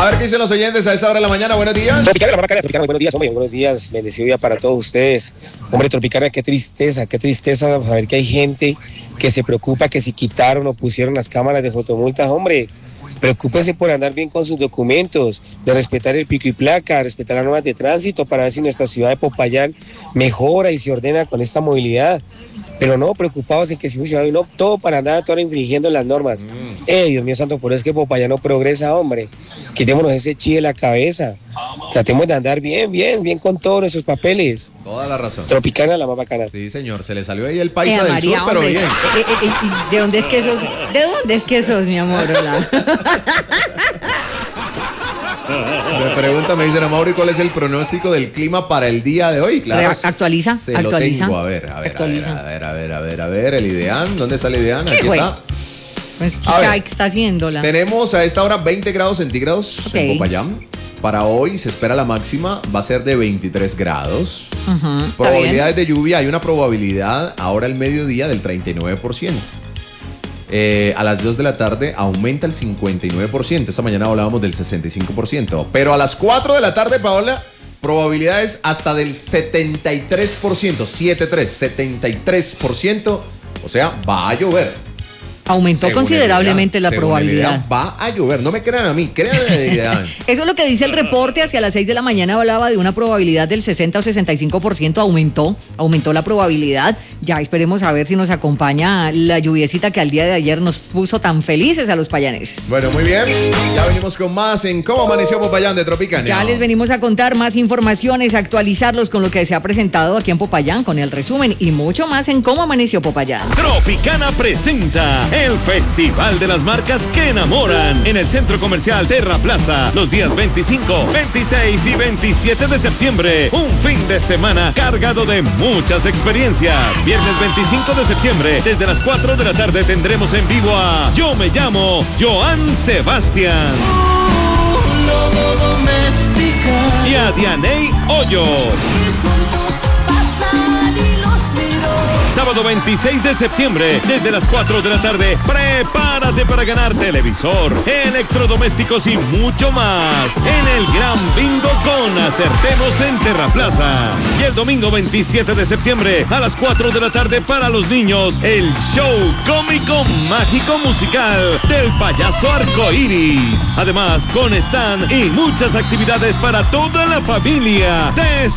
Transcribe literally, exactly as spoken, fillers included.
ver qué dicen los oyentes a esta hora de la mañana. Buenos días. Tropicana, la Tropicana, Tropicana, buenos días, hombre, buenos días, bendecido día para todos ustedes. Hombre, Tropicana, qué tristeza, qué tristeza saber que hay gente que se preocupa que si quitaron o pusieron las cámaras de fotomultas, hombre. Preocúpese por andar bien con sus documentos, de respetar el pico y placa, respetar las normas de tránsito para ver si nuestra ciudad de Popayán mejora y se ordena con esta movilidad. Pero no preocupados en que si un ciudadano todo para andar a toda hora infringiendo las normas. Mm. Eh, Dios mío santo, por eso es que Popayán no progresa, hombre. Quitémonos ese chi de la cabeza. Tratemos de andar bien, bien, bien con todos nuestros papeles. Toda la razón. Tropicana, la más bacana. Sí, señor, se le salió ahí el paisa eh, del María, sur, pero hombre. bien. Eh, eh, eh, ¿Y de dónde es que sos? ¿De dónde es que sos, mi amor? Hola. Me pregunta, me dicen a Mauri, ¿cuál es el pronóstico del clima para el día de hoy? Claro, actualiza, se actualiza. Lo tengo. A ver, a ver, actualiza. a ver, a ver, a ver, a ver, el IDEAN, ¿dónde está el IDEAN? Aquí güey? está. Pues Chichay, ¿qué está haciéndola? Tenemos a esta hora veinte grados centígrados okay. en Popayán. Para hoy se espera la máxima, va a ser de veintitrés grados. Uh-huh, Probabilidades de lluvia, hay una probabilidad ahora al mediodía del treinta y nueve por ciento. Eh, a las dos de la tarde aumenta el cincuenta y nueve por ciento. Esta mañana hablábamos del sesenta y cinco por ciento. Pero a las cuatro de la tarde, Paola, probabilidades hasta del setenta y tres por ciento. setenta y tres, setenta y tres por ciento. O sea, va a llover. Aumentó según considerablemente la probabilidad. Va a llover, no me crean a mí, crean a la idea. Eso es lo que dice el reporte. Hacia las seis de la mañana hablaba de una probabilidad del sesenta o sesenta y cinco por ciento. Aumentó, aumentó la probabilidad. Ya esperemos a ver si nos acompaña la lluviecita que al día de ayer nos puso tan felices a los payaneses. Bueno, muy bien. Ya venimos con más en Cómo Amaneció Popayán de Tropicana. Ya les venimos a contar más informaciones, actualizarlos con lo que se ha presentado aquí en Popayán, con el resumen y mucho más en Cómo Amaneció Popayán. Tropicana presenta el Festival de las Marcas que Enamoran en el Centro Comercial Terra Plaza los días veinticinco, veintiséis y veintisiete de septiembre. Un fin de semana cargado de muchas experiencias. Viernes veinticinco de septiembre, desde las cuatro de la tarde tendremos en vivo a Yo Me Llamo Joan Sebastián y a Dianey Hoyos. Sábado veintiséis de septiembre, desde las cuatro de la tarde, prepárate para ganar televisor, electrodomésticos y mucho más en el Gran Bingo con Acertemos en Terra Plaza. Y el domingo veintisiete de septiembre, a las cuatro de la tarde para los niños, el show cómico mágico musical del payaso Arcoiris. Además, con stand y muchas actividades para toda la familia. ¡Te